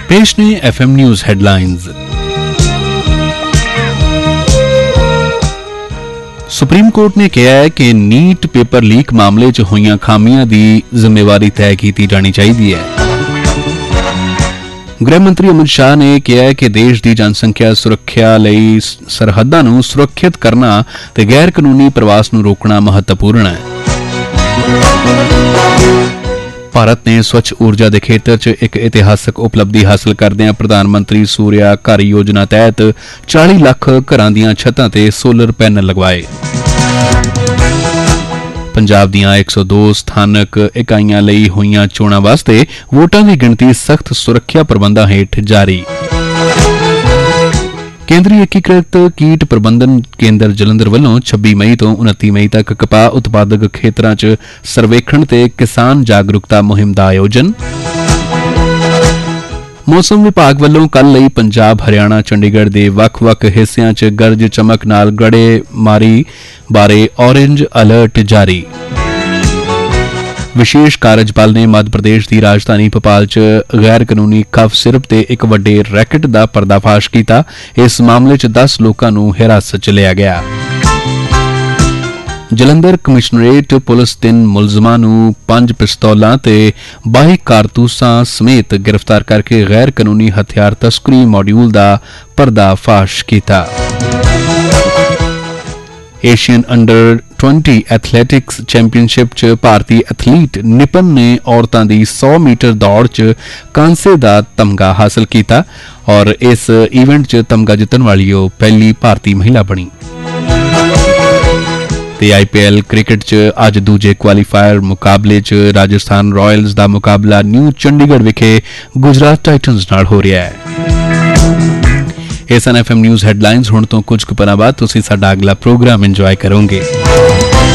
पेश ने FM news headlines. Supreme court ने कहा है कि नीट पेपर लीक मामले च होईयां खामियां दी जिम्मेवारी तय की जानी चाहिए है। गृह मंत्री अमित शाह ने कहा है कि देश की जनसंख्या सुरक्षा लई सरहदां नूं सुरक्षित करना ते गैर कानूनी प्रवास नूं रोकना महत्वपूर्ण है। भारत ने स्वच्छ ऊर्जा के खेत्र च एक इतिहासक उपलब्धि हासिल करदिआं प्रधानमंत्री सूर्या घर योजना तहत 40 लाख घरां दीआं छतां ते सोलर पैनल लगवाए। पंजाब दीआं 102 स्थानक इकाइयां लई होईयां चोणां वास्ते वोटां दी गिणती सख्त सुरक्षा प्रबंधां हेठ जारी। केंद्रीय एकीकृत कीट प्रबंधन केंद्र जलंधर वालों 26 मई तो 29 मई तक कपाह उत्पादक खेत्रां च सर्वेखण ते किसान जागरूकता मुहिम दा आयोजन। मौसम विभाग वालों कल लई पंजाब हरियाणा चंडीगढ़ दे वख-वख हिस्सियां च गरज चमक नाल गड़ेमारी बारे ऑरेंज अलर्ट जारी। विशेष कार्यबल ने मध्य प्रदेश की राजधानी भोपाल च गैर कानूनी कफ सिरप ते एक वड्डे रैकेट का पर्दाफाश किया। इस मामले च 10 लोगों को हिरासत च लिया गया। जलंधर कमिश्नरेट पुलिस 3 मुलजमां नूं 5 पिस्तौलां ते 22 कारतूसां समेत गिरफ्तार करके गैर कानूनी हथियार तस्करी मॉड्यूल का पर्दाफाश किया। एशियन अंडर 20 एथलैटिक्स चैंपीयनशिप च भारतीय एथलीट निपन ने औरतां दी 100 मीटर दौड़ च कांसे दा तमगा हासिल किया और इस इवेंट च तमगा जितन वाली ओह पहली भारतीय महिला बनी। ते IPL क्रिकेट च अज दूजे क्वालीफायर मुकाबले च राजस्थान रॉयल्स दा मुकाबला न्यू चंडीगढ़ विखे गुजरात टाइटन्स नाल हो रहा है। इस FM न्यूज़ हेडलाइंस हुण तो कुछ पल बाद तुसीं साडा अगला प्रोग्राम इंजॉय करोगे।